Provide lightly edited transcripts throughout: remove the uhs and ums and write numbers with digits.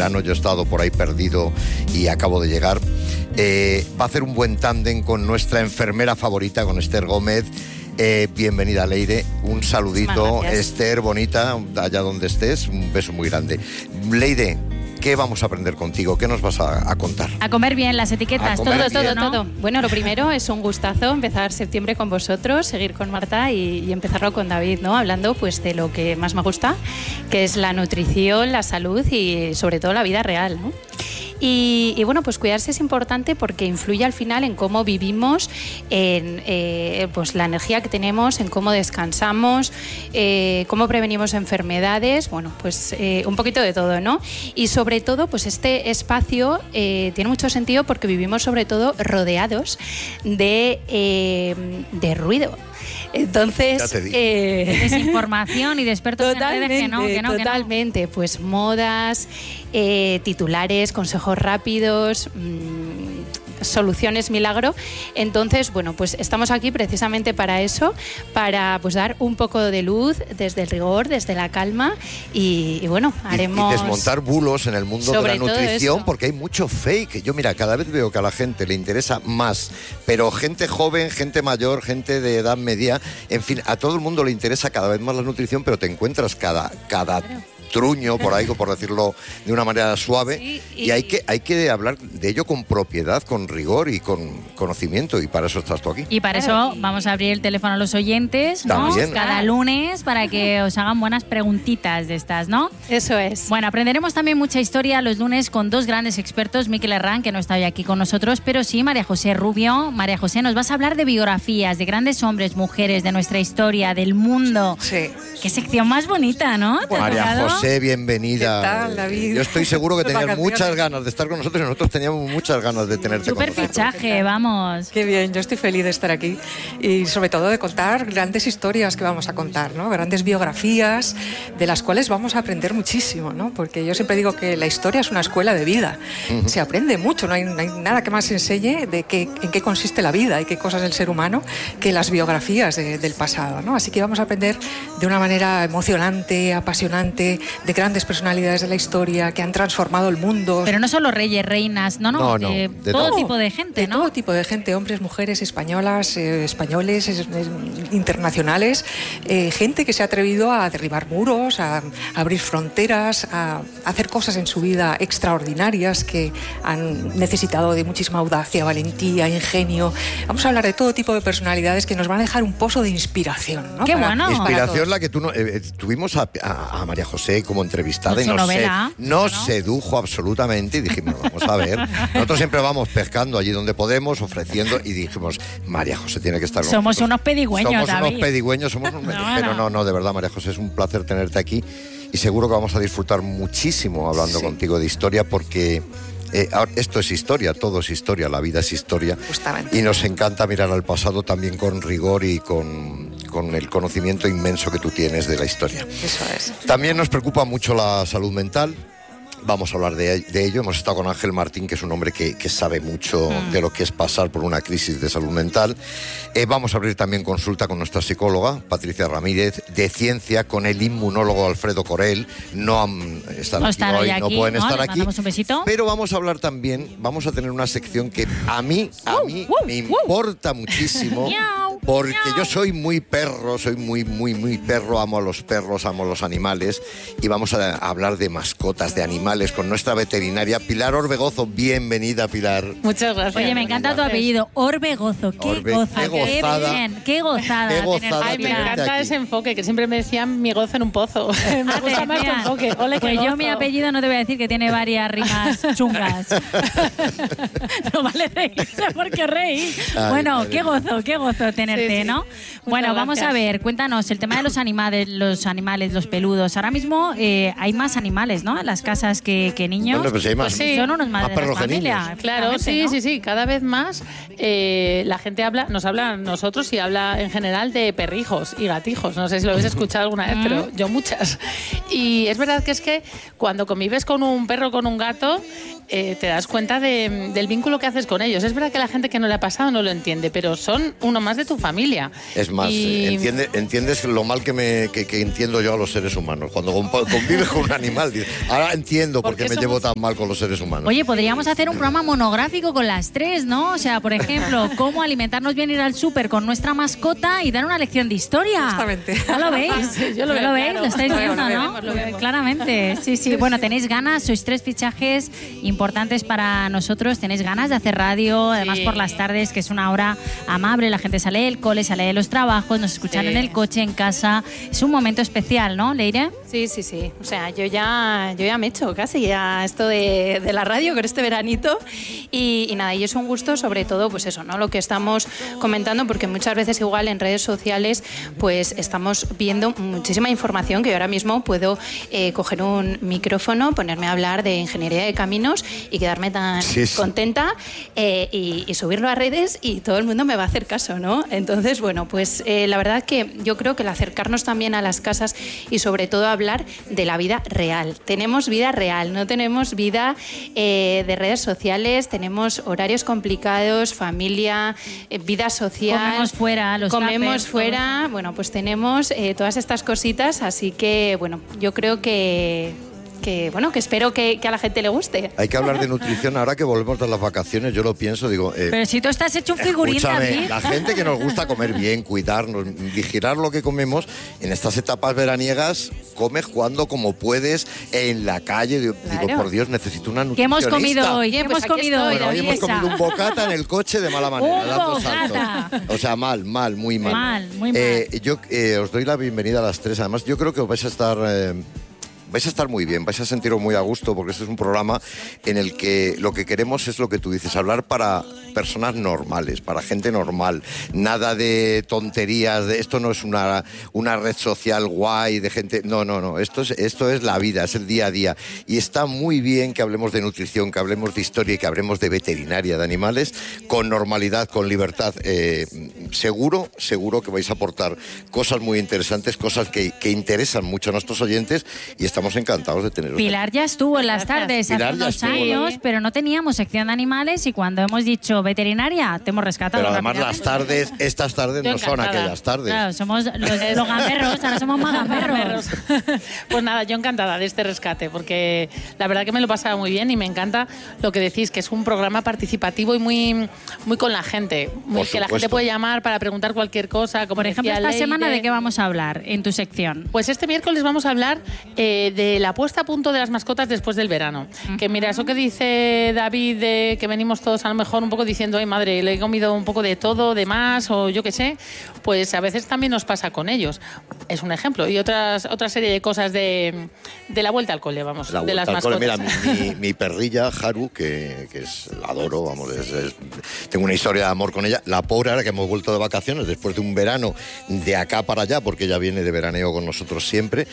verano, yo he estado por ahí perdido y acabo de llegar. Va a hacer un buen tándem con nuestra enfermera favorita, con Esther Gómez. Bienvenida, Leire. Un saludito, Esther, bonita, allá donde estés. Un beso muy grande. Leire, ¿qué vamos a aprender contigo? ¿Qué nos vas a contar? A comer bien las etiquetas, todo. Bueno, lo primero es un gustazo empezar septiembre con vosotros, seguir con Marta y empezarlo con David, ¿no? Hablando pues de lo que más me gusta, que es la nutrición, la salud y sobre todo la vida real, ¿no? Y bueno, pues cuidarse es importante porque influye al final en cómo vivimos, en pues la energía que tenemos, en cómo descansamos, cómo prevenimos enfermedades, bueno, pues un poquito de todo, ¿no? Y sobre todo, pues este espacio tiene mucho sentido porque vivimos sobre todo rodeados de ruido. Entonces, desinformación y de expertos en redes que no. Totalmente, pues modas, titulares, consejos rápidos, soluciones milagro. Entonces, bueno, pues estamos aquí precisamente para eso, para pues dar un poco de luz desde el rigor, desde la calma y bueno, haremos... Y desmontar bulos en el mundo de la nutrición, porque hay mucho fake. Yo, mira, cada vez veo que a la gente le interesa más, pero gente joven, gente mayor, gente de edad media, en fin, a todo el mundo le interesa cada vez más la nutrición, pero te encuentras cada truño por ahí, por decirlo de una manera suave, sí, y hay que hablar de ello con propiedad, con rigor y con conocimiento, y para eso estás tú aquí. Y para eso vamos a abrir el teléfono a los oyentes, ¿no? También. Cada lunes, para que os hagan buenas preguntitas de estas, ¿no? Eso es. Bueno, aprenderemos también mucha historia los lunes con dos grandes expertos, Miquel Herrán, que no está hoy aquí con nosotros, pero sí María José Rubio. María José, nos vas a hablar de biografías, de grandes hombres, mujeres, de nuestra historia, del mundo. Sí. Qué sección más bonita, ¿no? María José, bienvenida. ¿Qué tal, David? Yo estoy seguro que tenías muchas ganas de estar con nosotros y nosotros teníamos muchas ganas de tenerte con nosotros. Súper fichaje, vamos. Qué bien, yo estoy feliz de estar aquí y sobre todo de contar grandes historias que vamos a contar, ¿no? Grandes biografías de las cuales vamos a aprender muchísimo, ¿no? Porque yo siempre digo que la historia es una escuela de vida. Se aprende mucho, no hay nada que más enseñe de en qué consiste la vida y qué cosas del ser humano que las biografías del pasado, ¿no? Así que vamos a aprender de una manera emocionante, apasionante, de grandes personalidades de la historia que han transformado el mundo. Pero no solo reyes, reinas, de todo tipo de gente, ¿no? De todo tipo de gente, hombres, mujeres, españolas, españoles, internacionales, gente que se ha atrevido a derribar muros, a abrir fronteras, a hacer cosas en su vida extraordinarias que han necesitado de muchísima audacia, valentía, ingenio. Vamos a hablar de todo tipo de personalidades que nos van a dejar un pozo de inspiración, ¿no? ¡Qué bueno! Inspiración la que tú tuvimos a María José como entrevistada y nos sedujo absolutamente y dijimos, vamos a ver, nosotros siempre vamos pescando allí donde podemos, ofreciendo, y dijimos, María José tiene que estar con Somos unos pedigüeños, David. Unos pedigüeños, pero no, de verdad, María José, es un placer tenerte aquí y seguro que vamos a disfrutar muchísimo hablando contigo de historia, porque esto es historia, todo es historia, la vida es historia. Justamente. Y nos encanta mirar al pasado también con rigor y con el conocimiento inmenso que tú tienes de la historia. Eso es. También nos preocupa mucho la salud mental. Vamos a hablar de ello. Hemos estado con Ángel Martín, que es un hombre que sabe mucho de lo que es pasar por una crisis de salud mental. Vamos a abrir también consulta con nuestra psicóloga, Patricia Ramírez, de ciencia, con el inmunólogo Alfredo Corel. No pueden estar aquí. Un besito. Pero vamos a hablar también, vamos a tener una sección que a mí me importa muchísimo. Porque yo soy muy perro, soy muy perro, amo a los perros, amo a los animales, y vamos a hablar de mascotas, de animales, con nuestra veterinaria Pilar Orbegozo. Bienvenida, Pilar. Muchas gracias. Oye, me encanta tu apellido, Orbegozo. Qué gozada. Qué gozada. Ay, me encanta ese enfoque, que siempre me decían mi gozo en un pozo. Me gusta más tu enfoque. Ole, pues yo mi apellido no te voy a decir que tiene varias rimas chungas. No vale reírse porque reír. Bueno, qué gozo tenerte, ¿no? Bueno, vamos a ver, cuéntanos el tema de los animales, los peludos. Ahora mismo hay más animales, ¿no? En las casas que niños. Bueno, pues hay más. Son unos más de la familia. Claro, sí, cada vez más la gente nos habla a nosotros y habla en general de perrijos y gatijos. No sé si lo habéis escuchado alguna vez, pero yo muchas. Y es verdad que es que cuando convives con un perro, con un gato, te das cuenta del vínculo que haces con ellos. Es verdad que la gente que no le ha pasado no lo entiende, pero son uno más de tu familia. familia. Es más, entiendes lo mal que entiendo yo a los seres humanos. Cuando convives con un animal, dices, ahora entiendo por qué me llevo tan mal con los seres humanos. Oye, podríamos hacer un programa monográfico con las tres, ¿no? O sea, por ejemplo, cómo alimentarnos bien, ir al súper con nuestra mascota y dar una lección de historia. Justamente. ¿No lo veis? Sí, yo lo veo, ¿No lo veis? claro. Lo estáis viendo, ¿no? Lo vemos. Claramente. Sí. Bueno, tenéis ganas, sois 3 fichajes importantes para nosotros. Tenéis ganas de hacer radio, además por las tardes, que es una hora amable. La gente sale del cole, sale de los trabajos, nos escuchan en el coche, en casa. Es un momento especial, ¿no, Leire? Sí. O sea, yo ya me he hecho casi a esto de la radio con este veranito y nada, y es un gusto sobre todo, pues eso, ¿no? Lo que estamos comentando, porque muchas veces igual en redes sociales pues estamos viendo muchísima información que yo ahora mismo puedo coger un micrófono, ponerme a hablar de ingeniería de caminos y quedarme tan contenta y subirlo a redes y todo el mundo me va a hacer caso, ¿no? Entonces, bueno, pues la verdad que yo creo que el acercarnos también a las casas y sobre todo hablar de la vida real. Tenemos vida real, no tenemos vida de redes sociales, tenemos horarios complicados, familia, vida social. Comemos fuera, comemos fuera, bueno, pues tenemos todas estas cositas, así que, bueno, yo creo que espero que a la gente le guste. Hay que hablar de nutrición ahora que volvemos de las vacaciones, yo lo pienso, digo... pero si tú estás hecho un figurín, David. La gente que nos gusta comer bien, cuidarnos, vigilar lo que comemos, en estas etapas veraniegas, comes cuando como puedes, en la calle, digo, por Dios, necesito una nutricionista. ¿Qué hemos comido hoy? Bien, pues hemos comido hoy? Bueno, hoy hemos comido un bocata en el coche de mala manera, dando saltos. O sea, muy mal. Muy mal. Yo os doy la bienvenida a las 3, además yo creo que os vais a estar muy bien, vais a sentiros muy a gusto, porque este es un programa en el que lo que queremos es lo que tú dices, hablar para personas normales, para gente normal, nada de tonterías, esto no es una red social guay de gente, no, esto es la vida, es el día a día, y está muy bien que hablemos de nutrición, que hablemos de historia y que hablemos de veterinaria de animales, con normalidad, con libertad. Seguro que vais a aportar cosas muy interesantes, cosas que interesan mucho a nuestros oyentes, y estamos encantados de tenerlos. Pilar ya estuvo en las tardes hace unos años, pero no teníamos sección de animales, y cuando hemos dicho veterinaria, te hemos rescatado. Pero además estas tardes no son aquellas tardes. Claro, somos los gamberros, ahora somos más gamberros. Pues nada, yo encantada de este rescate, porque la verdad que me lo pasaba muy bien y me encanta lo que decís, que es un programa participativo y muy con la gente, que la gente puede llamar para preguntar cualquier cosa. Como por ejemplo, esta semana, ¿de qué vamos a hablar en tu sección? Pues este miércoles vamos a hablar de la puesta a punto de las mascotas después del verano. Que mira, eso que dice David, que venimos todos a lo mejor un poco diciendo, ay madre, le he comido un poco de todo, de más, o yo qué sé, pues a veces también nos pasa con ellos. Es un ejemplo. Y otra serie de cosas de la vuelta al cole, vamos, de las mascotas. Mira, mi perrilla, Haru, que la adoro, vamos, tengo una historia de amor con ella. La pobre, ahora que hemos vuelto de vacaciones, después de un verano de acá para allá, porque ella viene de veraneo con nosotros siempre,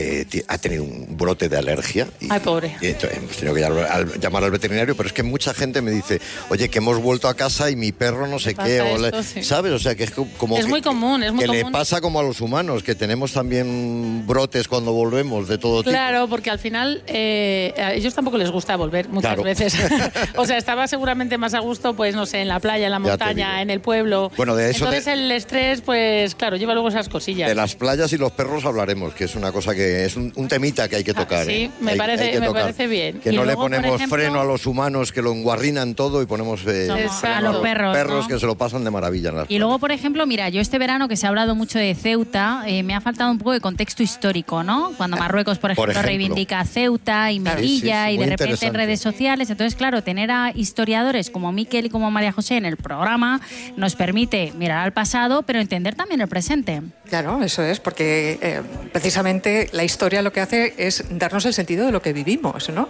ha tenido un brote de alergia. Ay, pobre. Y hemos tenido que llamar al veterinario, pero es que mucha gente me dice, oye, que hemos vuelto a casa y mi perro no sé qué, ¿sabes? O sea, que es como... Es muy común, es muy común. Que le pasa como a los humanos, que tenemos también brotes cuando volvemos de todo tipo. Claro, porque al final a ellos tampoco les gusta volver muchas veces. O sea, estaba seguramente más a gusto, pues no sé, en la playa, en la montaña, en el pueblo. Bueno, de eso... Entonces el estrés, pues claro, lleva luego esas cosillas. De las playas y los perros hablaremos, que es una cosa que es un temita que hay que tocar. Sí, me parece bien. Que y no luego, le ponemos freno a los humanos que lo enguarrinan todo y ponemos a los perros, ¿no? Que se lo pasan de maravilla en las Y luego, por ejemplo, mira, yo este verano que se ha hablado mucho de Ceuta, me ha faltado un poco de contexto histórico, ¿no? Cuando Marruecos, por ejemplo, reivindica a Ceuta y Melilla y de repente en redes sociales. Entonces, claro, tener a historiadores como Miquel y como María José en el programa nos permite mirar al pasado, pero entender también el presente. Claro, eso es, porque precisamente la historia lo que hace es darnos el sentido de lo que vivimos, ¿no?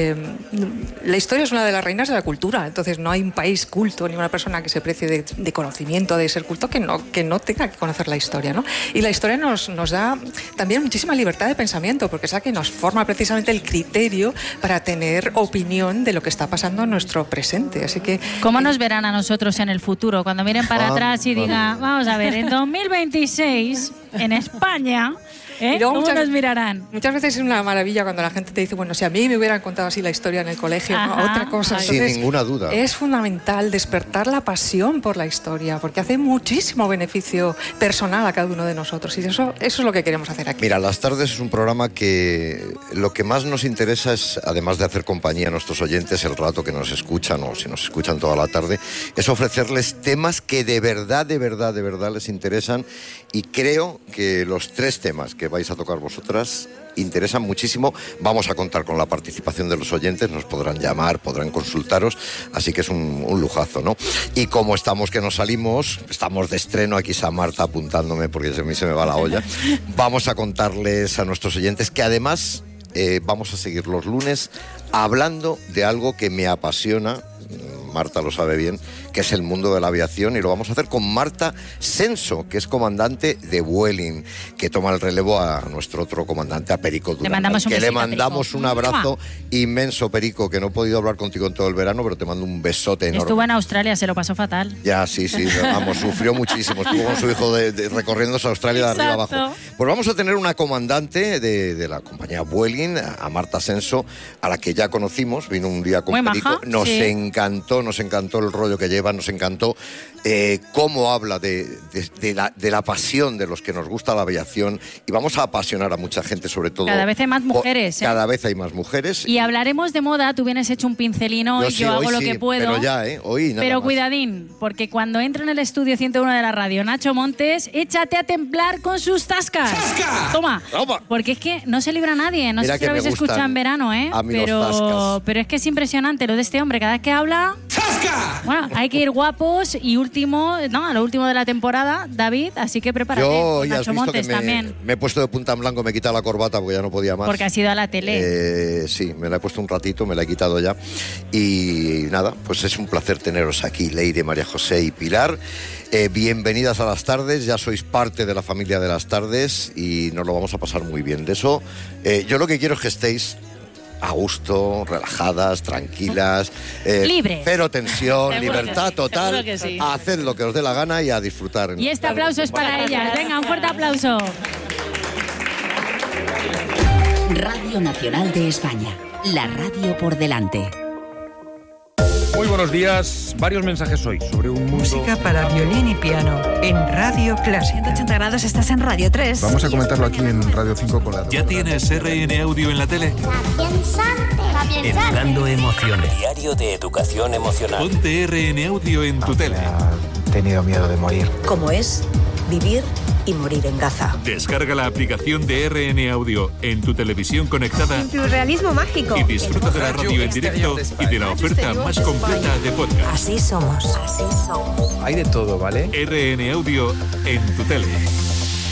La historia es una de las reinas de la cultura, entonces no hay un país culto ni una persona que se precie de conocimiento, de ser culto, que no tenga que conocer la historia, ¿no? Y la historia nos da también muchísima libertad de pensamiento, porque es la que nos forma precisamente el criterio para tener opinión de lo que está pasando en nuestro presente. Así que... ¿Cómo nos verán a nosotros en el futuro? Cuando miren para atrás y digan, vamos a ver, en 2026, en España... ¿Eh? ¿Cómo nos mirarán? Muchas veces es una maravilla cuando la gente te dice, bueno, si a mí me hubieran contado así la historia en el colegio, ¿no? Otra cosa. Entonces, sin ninguna duda. Es fundamental despertar la pasión por la historia, porque hace muchísimo beneficio personal a cada uno de nosotros, y eso es lo que queremos hacer aquí. Mira, Las Tardes es un programa que lo que más nos interesa es, además de hacer compañía a nuestros oyentes el rato que nos escuchan, o si nos escuchan toda la tarde, es ofrecerles temas que de verdad les interesan, y creo que los 3 temas que vais a tocar vosotras interesan muchísimo. Vamos a contar con la participación de los oyentes, nos podrán llamar, podrán consultaros, así que es un lujazo, ¿no? Y como estamos que nos salimos, estamos de estreno, aquí está Marta apuntándome porque a mí se me va la olla, vamos a contarles a nuestros oyentes que además vamos a seguir los lunes hablando de algo que me apasiona, Marta lo sabe bien, que es el mundo de la aviación, y lo vamos a hacer con Marta Senso, que es comandante de Vueling, que toma el relevo a nuestro otro comandante, a Perico Durán, le mandamos un abrazo inmenso, Perico, que no he podido hablar contigo en todo el verano, pero te mando un besote enorme. Estuvo en Australia, se lo pasó fatal. Ya, sí, vamos, sufrió muchísimo, estuvo con su hijo recorriéndose a Australia de arriba abajo. Pues vamos a tener una comandante de la compañía Vueling, a Marta Senso, a la que ya conocimos, vino un día con muy Perico, maja, nos encantó el rollo que lleva, nos encantó cómo habla de la pasión de los que nos gusta la aviación, y vamos a apasionar a mucha gente, sobre todo. Cada vez hay más mujeres. Cada vez hay más mujeres. Y hablaremos de moda, tú vienes hecho un pincelino y yo hago lo que puedo. Pero ya, hoy nada Pero más. Cuidadín, porque cuando entra en el estudio 101 de la radio Nacho Montes, échate a temblar con sus tascas. ¡Tasca! Toma. Porque es que no se libra nadie. No sé si lo habéis escuchado en verano, a mí los tascas. Pero es que es impresionante lo de este hombre. Cada vez que habla... ¡Tasca! Bueno, hay que ir guapos y lo último de la temporada, David, así que prepárate. Yo ya has Nacho visto Montes que también. me he puesto de punta en blanco, me he quitado la corbata porque ya no podía más. Porque has ido a la tele. Sí, me la he puesto un ratito, me la he quitado ya. Y nada, pues es un placer teneros aquí, Leire, María José y Pilar. Bienvenidas a Las Tardes, ya sois parte de la familia de Las Tardes y nos lo vamos a pasar muy bien. De eso, yo lo que quiero es que estéis a gusto, relajadas, tranquilas, libres, cero tensión, libertad total, sí. A hacer lo que os dé la gana y a disfrutar. Y este aplauso es para ellas. Venga, un fuerte aplauso. Radio Nacional de España, la radio por delante. Muy buenos días. Varios mensajes hoy sobre un mundo... Música para violín y piano en Radio Clásica. 180 grados, estás en Radio 3. Vamos a comentarlo aquí en Radio 5 con la... ¿Ya tienes RN Audio en la tele? Educando emociones. Diario de educación emocional. Ponte RN Audio en tu tele. He tenido miedo de morir. ¿Cómo es vivir y morir en Gaza? Descarga la aplicación de RN Audio en tu televisión conectada. Surrealismo mágico. Y disfruta de la radio en directo y de la oferta más completa de podcast. Así somos. Hay de todo, ¿vale? RN Audio en tu tele.